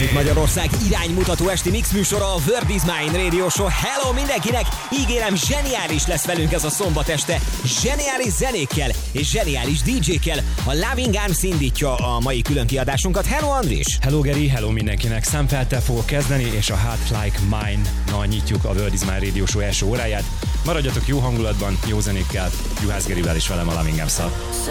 Itt Magyarország iránymutató esti mix műsora, a Word is Mine Radio Show. Hello mindenkinek! Ígérem, zseniális lesz velünk ez a szombat este. Zseniális zenékkel és zseniális DJ-kkel. A Loving Arms indítja a mai külön kiadásunkat. Hello Andris! Hello Geri, hello mindenkinek. Számfeltel fogok kezdeni, és a Heart Like Mine-nal nyitjuk a Word is Mine Radio Show első óráját. Maradjatok jó hangulatban, jó zenékkel, Juhász Gerivel és velem a Loving Arms-szal.